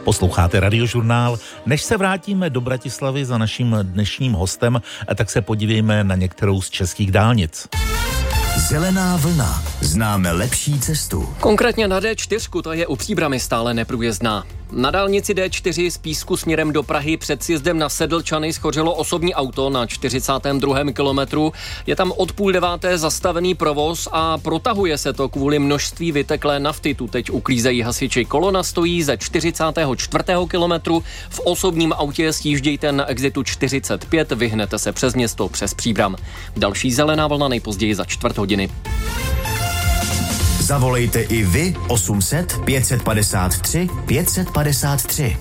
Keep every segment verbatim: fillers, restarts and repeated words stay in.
Posloucháte Radiožurnál. Než se vrátíme do Bratislavy za naším dnešním hostem, tak se podívejme na některou z českých dálnic. Zelená vlna. Známe lepší cestu. Konkrétně na dé čtyři, ta je u Příbrami stále neprůjezdná. Na dálnici dé čtyři z Písku směrem do Prahy před sjezdem na Sedlčany schořelo osobní auto na čtyřicátém druhém kilometru. Je tam od půl deváté zastavený provoz a protahuje se to kvůli množství vyteklé nafty. Tu teď uklízejí hasiči. Kolona stojí ze čtyřicátého čtvrtého kilometru. V osobním autě sjíždějte na exitu čtyřicet pět, vyhnete se přes město přes Příbram. Další zelená vlna nejpozději za čtvrt hodiny. Zavolejte i vy osm set pět padesát tři pět padesát tři.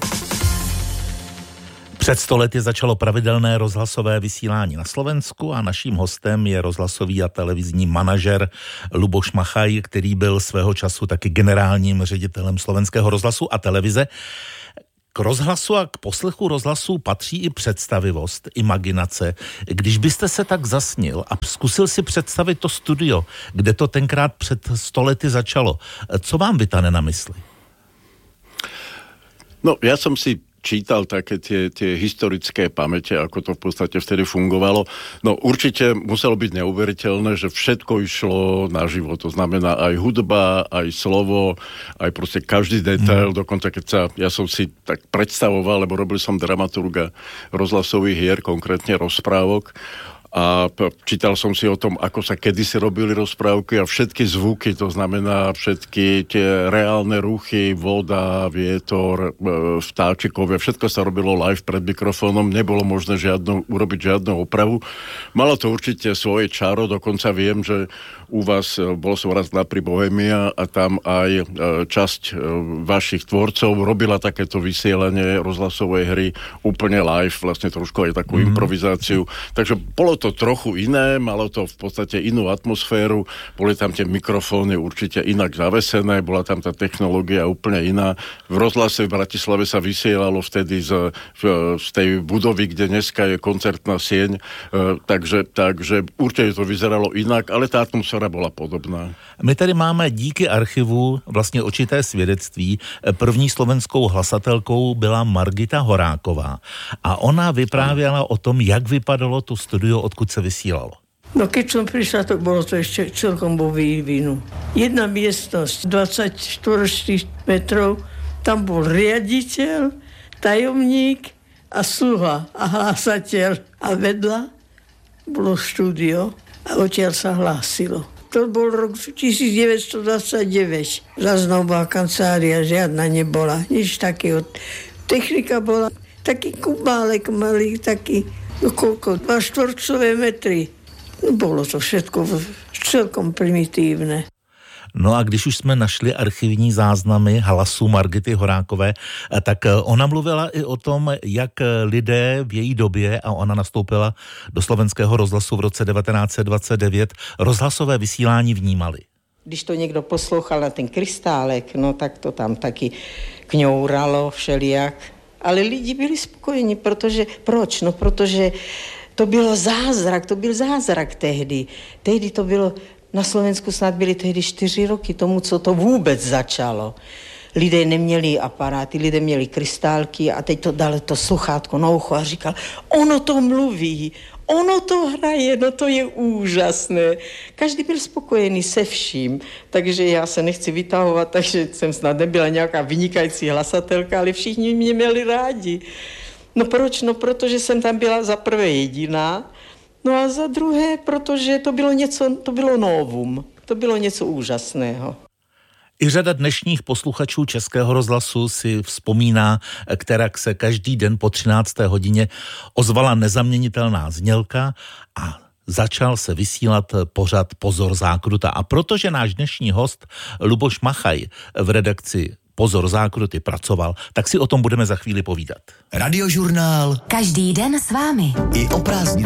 Před sto lety začalo pravidelné rozhlasové vysílání na Slovensku a naším hostem je rozhlasový a televizní manažer Luboš Machaj, který byl svého času taky generálním ředitelem Slovenského rozhlasu a televize. K rozhlasu a k poslechu rozhlasu patří i představivost, imaginace. Když byste se tak zasnil a zkusil si představit to studio, kde to tenkrát před sto lety začalo, co vám vytane na mysli? No, ja som si čítal také tie, tie historické pamäte, ako to v podstate vtedy fungovalo. No určite muselo byť neuveriteľné, že všetko išlo naživo. To znamená aj hudba, aj slovo, aj proste každý detail. Mm. Dokonca keď sa, ja som si tak predstavoval, lebo robil som dramaturga rozhlasových hier, konkrétne rozprávok. A čítal som si o tom, ako sa kedysi robili rozprávky a všetky zvuky, to znamená všetky tie reálne ruchy, voda, vietor, vtáčikovia, všetko sa robilo live pred mikrofónom, nebolo možné žiadnu, urobiť žiadnu opravu. Malo to určite svoje čaro, dokonca viem, že u vás, bol som raz na pri Bohemia a tam aj časť vašich tvorcov robila takéto vysielanie rozhlasovej hry úplne live, vlastne trošku aj takú mm-hmm. improvizáciu. Takže bolo to trochu iné, malo to v podstate inú atmosféru, boli tam tie mikrofóny určite inak zavesené, bola tam tá technológia úplne iná. V rozhlase v Bratislave sa vysielalo vtedy z, z tej budovy, kde dneska je koncertná sieň, takže, takže určite to vyzeralo inak, ale tá atmosféra bola podobná. My tady máme díky archivu vlastně očité svědectví. První slovenskou hlasatelkou byla Margita Horáková a ona vyprávěla o tom, jak vypadalo to studio, odkud se vysílalo. No keď som prišla, to bolo to ešte celkom vo vývinu. Jedna miestnosť, dvadsaťštyri metrov, tam bol riaditeľ, tajomník a sluha a hlásateľ. A vedľa bolo štúdio a odtiaľ sa hlásilo. To bol rok devätnásťstodvadsaťdeväť. Záznamová kancelária žiadna nebola, nič takého. Technika bola taký kubálek malý, taký, no koľko, dva štvorcové metry. No bolo to všetko celkom primitívne. No a když už jsme našli archivní záznamy hlasu Margity Horákové, tak ona mluvila i o tom, jak lidé v její době, a ona nastoupila do slovenského rozhlasu v roce devatenáct set dvacet devět, rozhlasové vysílání vnímali. Když to někdo poslouchal na ten krystálek, no tak to tam taky kňouralo všelijak. Ale lidi byli spokojení, protože, proč? No protože to bylo zázrak, to byl zázrak tehdy. Tehdy to bylo, na Slovensku snad byly tehdy čtyři roky tomu, co to vůbec začalo. Lidé neměli aparáty, lidé měli krystálky a teď to dali to sluchátko na ucho a říkal, ono to mluví, ono to hraje, no to je úžasné. Každý byl spokojený se vším, takže já se nechci vytahovat, takže jsem snad nebyla nějaká vynikající hlasatelka, ale všichni mě měli rádi. No proč? No protože jsem tam byla za prvé jediná, no a za druhé, protože to bylo něco, to bylo novum, to bylo něco úžasného. I řada dnešních posluchačů Českého rozhlasu si vzpomíná, kterak se každý den po třinácté hodině ozvala nezaměnitelná znělka a začal se vysílat pořad Pozor zákruta. A protože náš dnešní host Luboš Machaj v redakci Pozor zákruty pracoval, tak si o tom budeme za chvíli povídat. Radiožurnál. Každý den s vámi. I o prázdninách.